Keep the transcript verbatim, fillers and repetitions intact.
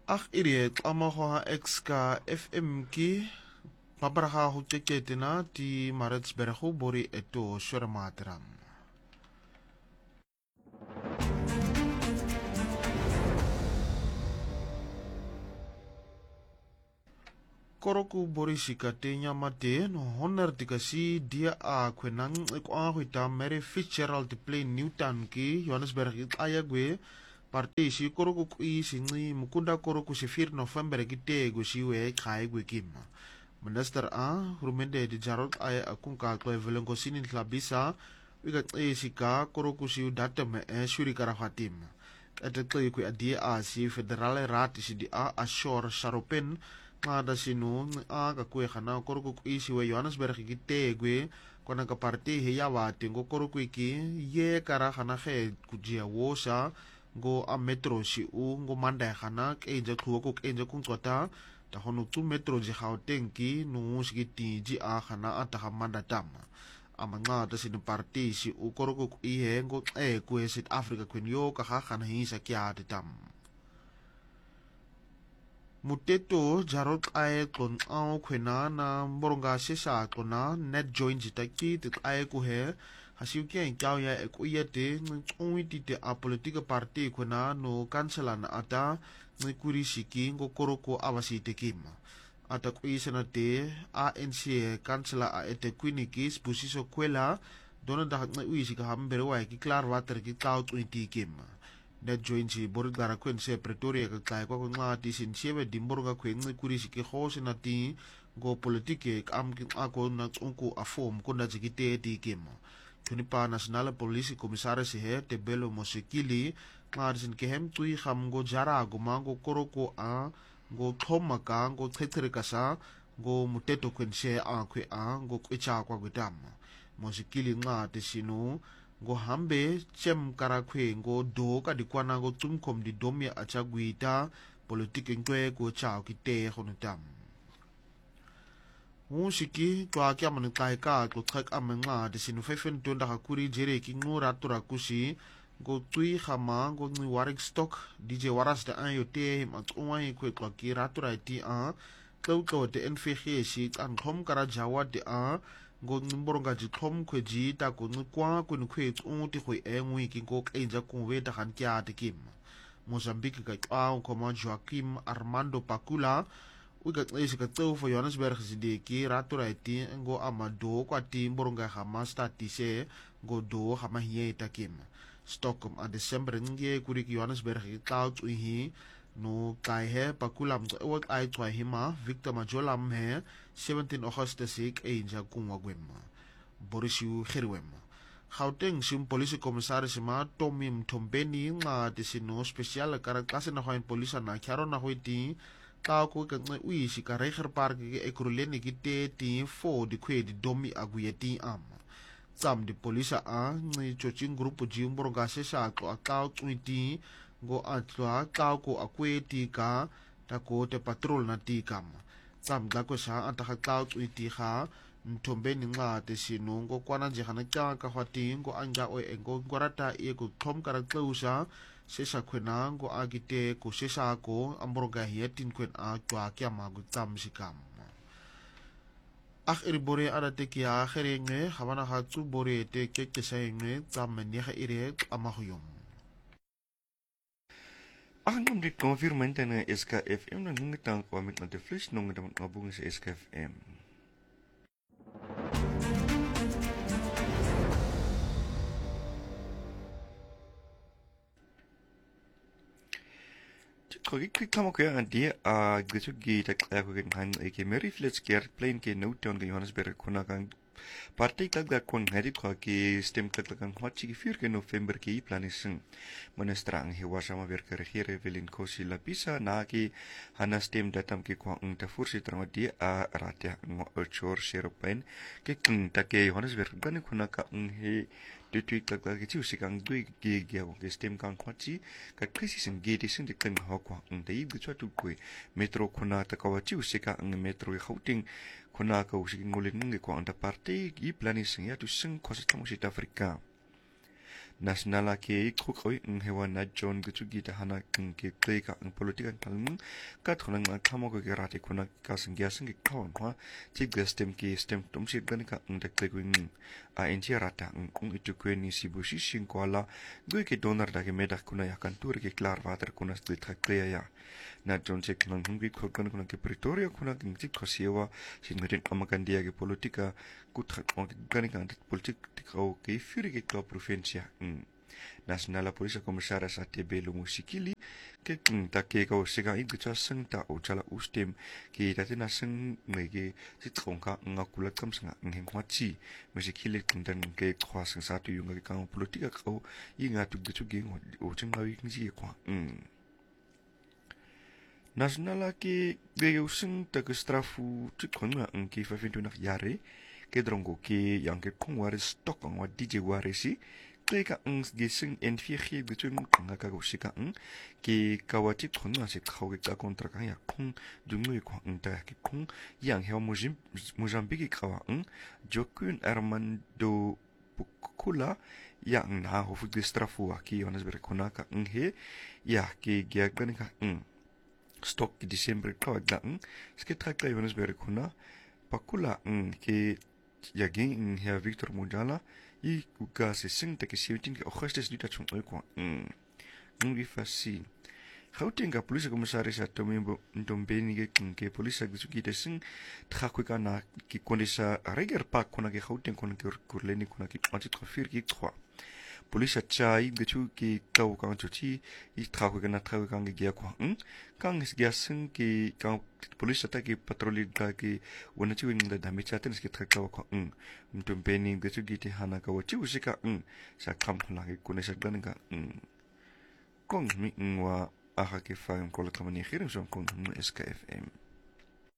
Ag iri amahoa exka F M ki paparaha huteketina ti Maritzbergu bori eto Suramatram. Koroku bori sikatenya mate no honor dikasi dia a kwenang ikwa huita Mary Fitzgerald play Newton ki Johannesburg ayagwe parti si koroku kui singi mukunda koroku si vier November gite go siwe kai gwe kim. Minister a rumende di jarot ay akunka kwe velengo sinin tlabisa wiga e sika koroku si datum e shuri karafatim. Ete kwe kwe adia a si federale rati si di a ashore sharopen ngada sinu a kakwe khana koroku kui si we Johannesburg gite gwe kona ka parti heya wati ngo koroku iki ye kara khana khe kujia wosa go a metro si u go manda khana ke je khuko ke je kung chota ta honu tu metro ji Gauteng ki nu sigiti ji a khana ata manda tam amanga ta sin parti si u koroko i he go e ku South Africa kwen yo ka khana hi sa kya de tam muteto jarot ai kon au khwena na moronga sesa kona net join ji ta ki te ai ku he hasiu kya kyao ya ku yete ngui ti te a politika parti khwena no kansela na ata ngui kuri siki ngo koroko awasi te kim ata ku isena te A N C kansela a ete kuinikis busiso kwela dona da ngui sika hambere wa ki klar water ki tau twenty kim net join ji borit gara kwen se Pretoria ka klai ko nga ti sin siebe dimborga kwen ngui kuri siki khosena ti go politike am ki ako na unku a form ko na jigite ti kim Tunipa Nasionale Polisi Komisaris he te belo mosekili ngarisin kehem tui kham go jara go mango koroko a go thoma ka go thetre kasa go muteto kwense a kwe a go kwecha kwa gudam mosekili nga te sinu go hambe chem kara kwe go do ka dikwana go tumkom di domya acha guita politike ngwe go chao ki te khonutam Musiki kwa kia mani kai ka ko tsak amenga de sinu fefen tonda hakuri jere ki ngura tura kusi go tui khama go ni warik stock D J waras de an yote ma tsuwai kwe kwa ki ratura ti a kau kau de N V G si an khom kara jawa de a go nimboronga ji khom kwe ji ta ko ni kwa ko ni kwe tsu ti kwe e ngui ki go enja ko we ta kan kya te kim Mozambique ka kwa ko ma Joaquim Armando Pacula Uga isi ka tau fo Johannesburg sidiki ratura iti ngo amado kwa ti mboronga hama stati se ngo do hama hiye takim. Stockholm a December nge kuri ki Johannesburg ki tau tuihi no kai he pakulam tsa uwag ay twa hima Victor Majolam he seventeen Augustus ik einja kungwa gwema. Borisiu Gerwema. Gauteng sim polisi komisaris ma Tommy Mtombeni nga tisino speciale karaklase na hoin polisa na kiaro na hoi ti Kau ko ka ngai ui si ka reiger park ki ekruleni ki te ti fo di kwe di domi aguye ti am. Tsam di polisa a ngai chochin grupo ji umboronga sesa ko a kau tui ti go atloa kau ko a kwe ti ka ta ko te patrol na ti kam. Tsam da ko sa anta ka kau tui ti ka ntombe ni nga te sinu go kwana jihana kya ka hwati go anja o e go ngorata e ko thom kara klausa sesa kwena go agite ko sesa ko amboroga hietin kwen a kwa kya magu tam sikam ach iri bore ada te kia kherenge hawana hatsu bore te ke ke sayenge tam ne ha ire amahuyom Ang dit confirmante na S K F M na nungetang ko mit na de flesh nung na ngabung sa S K F M Kogi kama ko yang dia a gesu gi tak ko gen han ke Mary Fitzgerald plane ke no town ke Johannesburg kona kan party tak da kon hadi ko ke stem tak kan hotchi ke vier ke November ke planising ministrang he wasama werke regere Evelyn Kosi Lapisa na ke hana stem datam ke ko ang ta voorsitter ma dia a ratia ngo ochor seropen ke kin tak ke Johannesburg kan kona ka ang he de tweet tak tak ke sikang dui ge ge ke stem kan hotchi ka krisis ng ge disin de kan hokwa ang dai gu tu ko metro kona ta ka wachi usika ang metro ke Gauteng kona ka usiking ngulin ng ko ang ta party i planising ya tu sing ko sa South Africa nasionala ke krukoi ng hewa na John Gutsugi ta hana ng ke kleka ng politika kalung kat hunang na kamo ko ke rati kuna kasang gyasang ke kawan kwa chik the stem ke stem tum si gan ka ng dak kleko ng a enchi rata ng kung itu ko ni sibushi shin kwala goi ke donor da ke medak kuna ya kan tur ke klar water kuna slit ka klea ya na John chik nang hungi ko kan kuna ke Pretoria kuna ng chik ko siwa sin ngerin amakan dia ke politika kut kong gan ka politik tikau ke furi ke to provinsia nasionala polisi komisaris atb lo musikili ke ta ke ko sega i gcha seng ta o chala ustem ke ta tena seng ngege si tronka nga kula kam sanga ngeng kwachi musikili kundan ke khwa seng sa tu yunga ka politika ko i nga tu gchu ge o chenga wi ngi kwa nasionala ke ge useng ta ke strafu tu konga ngki vyf jare ke drongo ke yang ke kongwar stok ngwa dj waresi kleka ng gising N vier G between nga ka usika ng ki kawati khonna se khawge ka kontra ka ya khung dungu ko ng ta ki khung yang he Mozambique kawa ng Jokun Armando Pukula yang na ho fu strafu ki Johannesburg kona ka ng he ya ki gya kan ka ng stock ki December ka ga ng skitra ka Johannesburg kona pakula ng ki yaging ng he Victor Mojala i kuka se sing te ke seventeen ke Augustus dita chung oi kwa mm ngi fasi Gauteng ka polisi komisaris atomembo ntombeni ke ke polisi gisuki te sing tra ku kana ki kondisa reger pa kona ke Gauteng kona ke kurleni kona ki anti traffic ki trois polisi chai gitu ki tau ka chuchi i tra ku kana tra ku ka ngi kwa mm kang is gya sing ki ka polisi ta ki patroli ka ki wona chi wing da dami chaten ki tra ka kwa mm ntombeni gitu ki te hana ka wachi usika mm sa kam la ki kona sa dan ka mm kong mi ngwa aha ke fa ko la kamani khirim son kong S K F M